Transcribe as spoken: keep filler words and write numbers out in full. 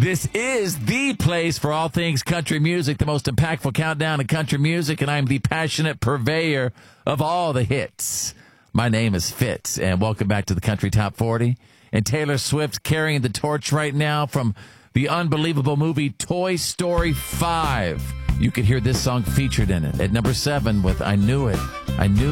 This is the place for all things country music, the most impactful countdown of country music, and I'm the passionate purveyor of all the hits. My name is Fitz, and welcome back to the Country Top forty. And Taylor Swift carrying the torch right now from the unbelievable movie Toy Story five. You can hear this song featured in it at number seven with I Knew It. I Knew